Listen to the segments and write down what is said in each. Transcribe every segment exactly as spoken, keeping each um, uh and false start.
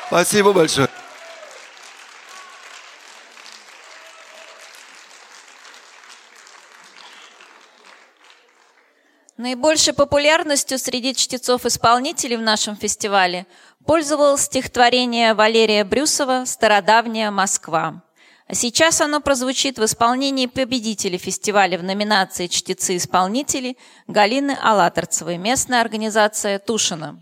Спасибо большое. Наибольшей популярностью среди чтецов-исполнителей в нашем фестивале пользовалось стихотворение Валерия Брюсова «Стародавняя Москва». А сейчас оно прозвучит в исполнении победителя фестиваля в номинации «Чтецы-исполнители» Галины Алаторцевой, местная организация Тушино.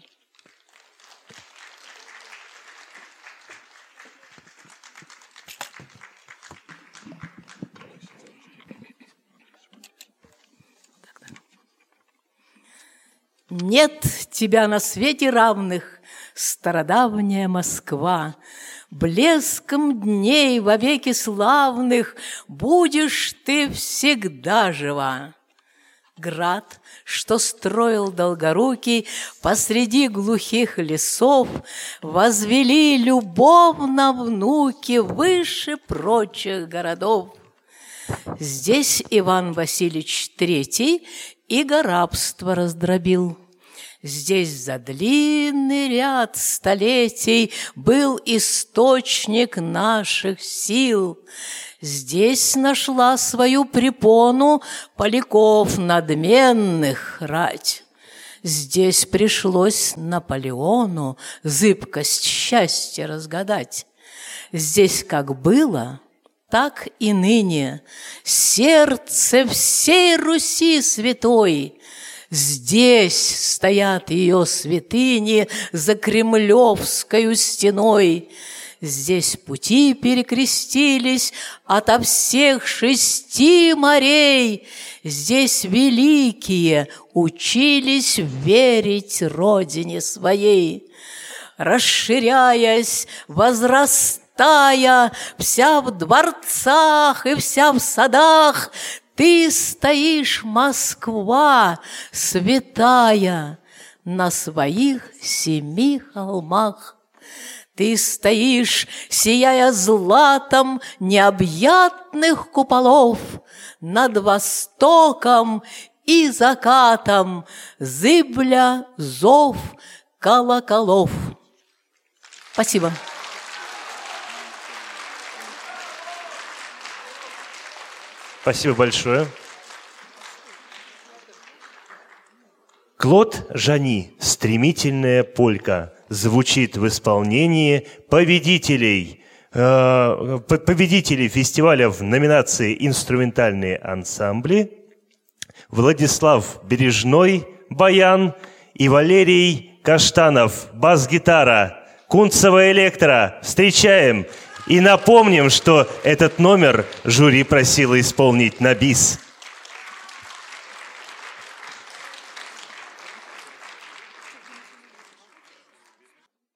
Нет тебя на свете равных, стародавняя Москва. Блеском дней вовеки славных будешь ты всегда жива. Град, что строил Долгорукий посреди глухих лесов, возвели любовно внуки выше прочих городов. Здесь Иван Васильевич Третий иго рабства раздробил. Здесь за длинный ряд столетий был источник наших сил. Здесь нашла свою препону Поляков надменных рать. Здесь пришлось Наполеону зыбкость счастья разгадать. Здесь как было, так и ныне сердце всей Руси святой. Здесь стоят ее святыни за Кремлевскою стеной. Здесь пути перекрестились ото всех шести морей. Здесь великие учились верить родине своей. Расширяясь, возрастая, вся в дворцах и вся в садах, ты стоишь, Москва, святая, на своих семи холмах. Ты стоишь, сияя златом необъятных куполов, над востоком и закатом зыбля зов колоколов. Спасибо. Спасибо большое. Клод Жани «Стремительная полька» звучит в исполнении победителей, э, победителей фестиваля в номинации «Инструментальные ансамбли» Владислав Бережной баян и Валерий Каштанов бас-гитара, Кунцево электро. Встречаем! И напомним, что этот номер жюри просило исполнить на бис.